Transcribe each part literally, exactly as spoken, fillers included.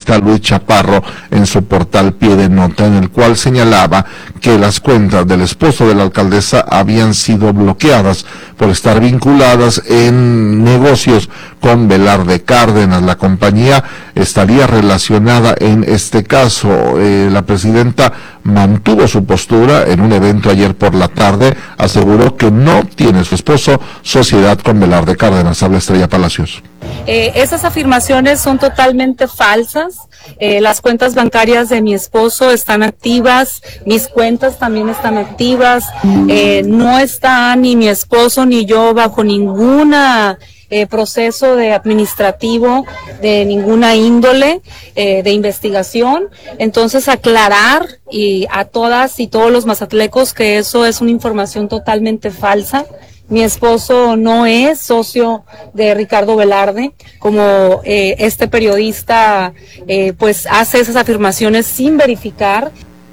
periodista Luis Chaparro en su portal Pie de Nota, en el cual señalaba que las cuentas del esposo de la alcaldesa habían sido bloqueadas por estar vinculadas en negocios con Velarde Cárdenas. La compañía estaría relacionada en este caso. Eh, la presidenta mantuvo su postura en un evento ayer por la tarde, aseguró que no tiene su esposo sociedad con Velarde Cárdenas. Habla Estrella Palacios. Eh, esas afirmaciones son totalmente falsas. Eh, las cuentas bancarias de mi esposo están activas, mis cuentas también están activas. Eh, no está ni mi esposo ni yo bajo ninguna eh, proceso de administrativo de ninguna índole eh, de investigación. Entonces aclarar y a todas y todos los mazatlecos que eso es una información totalmente falsa. Mi esposo no es socio de Ricardo Velarde, como eh, este periodista eh, pues hace esas afirmaciones sin verificar.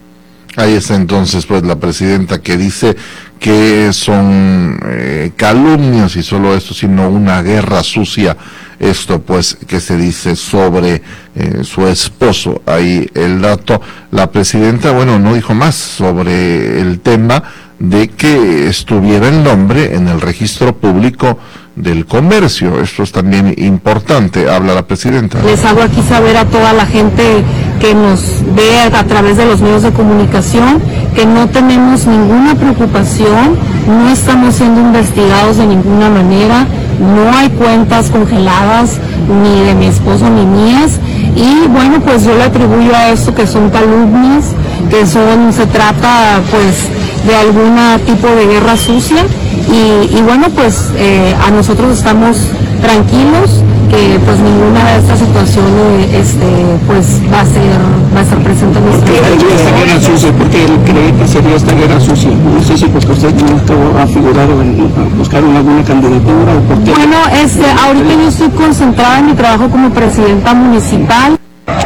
Ahí está entonces pues la presidenta que dice que son eh, calumnias y solo esto, sino una guerra sucia. Esto pues que se dice sobre eh, su esposo. Ahí el dato. La presidenta, bueno, no dijo más sobre el tema de que estuviera el nombre en el registro público del comercio. Esto es también importante, habla la presidenta. Les hago aquí saber a toda la gente que nos ve a través de los medios de comunicación que no tenemos ninguna preocupación, no estamos siendo investigados de ninguna manera, no hay cuentas congeladas ni de mi esposo ni mías, y bueno, pues yo le atribuyo a esto que son calumnias, que son, se trata pues de algún tipo de guerra sucia, y, y bueno, pues eh, a nosotros estamos tranquilos que pues ninguna de estas situaciones este pues va a ser va a estar presente en nuestra vida. ¿Por qué esta guerra sucia? ¿Por qué él cree que sería esta guerra sucia? No sé si porque usted no ha figurado en buscar alguna candidatura o por qué. Bueno, este, ahorita yo estoy concentrada en mi trabajo como presidenta municipal.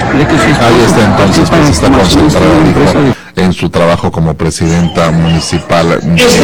Ahí está entonces, pues está concentrada, dijo, en su trabajo como presidenta municipal.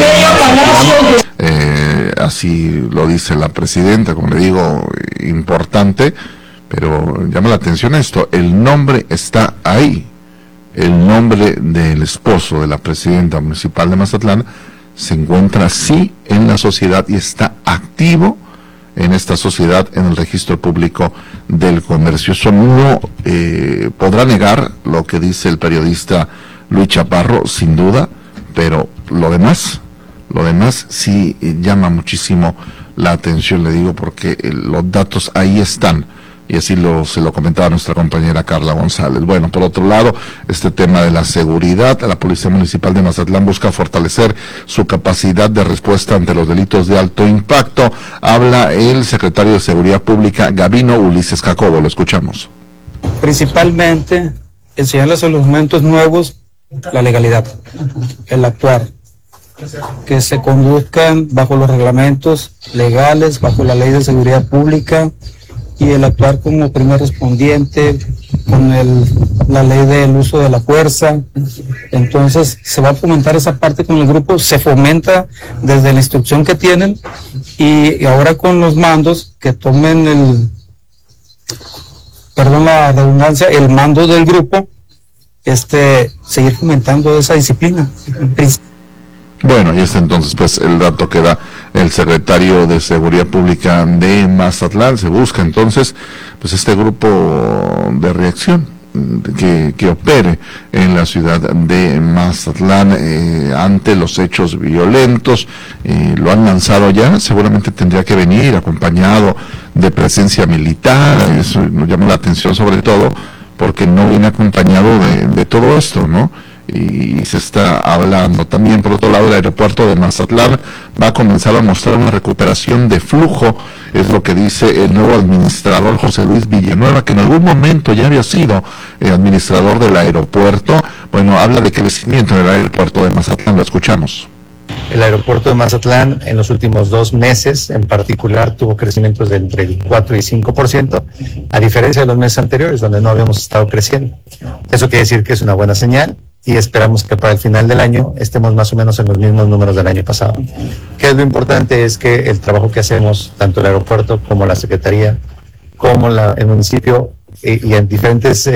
Eh, así lo dice la presidenta, como le digo, importante, pero llama la atención esto, el nombre está ahí, el nombre del esposo de la presidenta municipal de Mazatlán se encuentra sí en la sociedad y está activo en esta sociedad en el registro público del comercio. Eso no eh, podrá negar lo que dice el periodista Luis Chaparro, sin duda, pero lo demás, lo demás sí llama muchísimo la atención, le digo, porque eh, los datos ahí están, y así lo, se lo comentaba nuestra compañera Carla González. Bueno, por otro lado, este tema de la seguridad, la Policía Municipal de Mazatlán busca fortalecer su capacidad de respuesta ante los delitos de alto impacto. Habla el secretario de Seguridad Pública, Gabino Ulises Jacobo, lo escuchamos. Principalmente, enseñarles a los elementos nuevos la legalidad, el actuar, que se conduzcan bajo los reglamentos legales, bajo la ley de seguridad pública, y el actuar como primer respondiente con el, la ley del uso de la fuerza. Entonces se va a fomentar esa parte con el grupo, se fomenta desde la instrucción que tienen, y, y ahora con los mandos que tomen el, perdón la redundancia, el mando del grupo, este, seguir fomentando esa disciplina. Bueno, y este entonces pues el dato que da el secretario de Seguridad Pública de Mazatlán. Se busca entonces pues este grupo de reacción que, que opere en la ciudad de Mazatlán eh, ante los hechos violentos. Eh, lo han lanzado ya, seguramente tendría que venir acompañado de presencia militar. Eso nos llama la atención sobre todo porque no viene acompañado de, de todo esto, ¿no? Y se está hablando también, por otro lado, el aeropuerto de Mazatlán va a comenzar a mostrar una recuperación de flujo, es lo que dice el nuevo administrador José Luis Villanueva, que en algún momento ya había sido eh, administrador del aeropuerto. Bueno, habla de crecimiento en el aeropuerto de Mazatlán, lo escuchamos. El aeropuerto de Mazatlán en los últimos dos meses en particular tuvo crecimientos de entre el cuatro y cinco por ciento, a diferencia de los meses anteriores donde no habíamos estado creciendo. Eso quiere decir que es una buena señal y esperamos que para el final del año estemos más o menos en los mismos números del año pasado. ¿Qué es lo importante? Es que el trabajo que hacemos, tanto el aeropuerto como la Secretaría, como la, el municipio y, y en diferentes... Eh,